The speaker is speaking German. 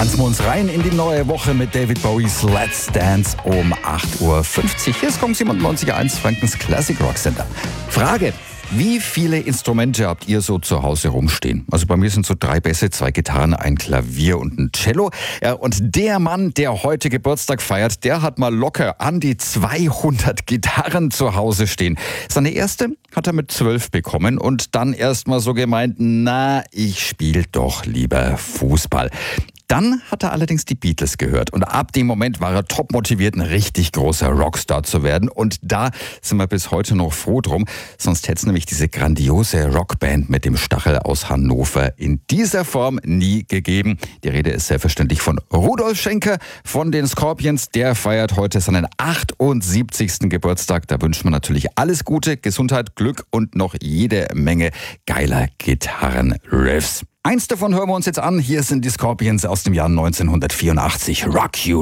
Tanzen wir uns rein in die neue Woche mit David Bowies Let's Dance um 8.50 Uhr. Hier ist Kong 97.1, Frankens Classic Rock Center. Frage: Wie viele Instrumente habt ihr so zu Hause rumstehen? Also bei mir sind so 3 Bässe, 2 Gitarren, ein Klavier und ein Cello. Ja, und der Mann, der heute Geburtstag feiert, der hat mal locker an die 200 Gitarren zu Hause stehen. Seine erste hat er mit 12 bekommen und dann erst mal so gemeint, na, ich spiele doch lieber Fußball. Dann hat er allerdings die Beatles gehört und ab dem Moment war er top motiviert, ein richtig großer Rockstar zu werden. Und da sind wir bis heute noch froh drum, sonst hätte es nämlich diese grandiose Rockband mit dem Stachel aus Hannover in dieser Form nie gegeben. Die Rede ist selbstverständlich von Rudolf Schenker von den Scorpions. Der feiert heute seinen 78. Geburtstag. Da wünschen wir natürlich alles Gute, Gesundheit, Glück und noch jede Menge geiler Gitarrenriffs. Eins davon hören wir uns jetzt an. Hier sind die Scorpions aus dem Jahr 1984. Rock You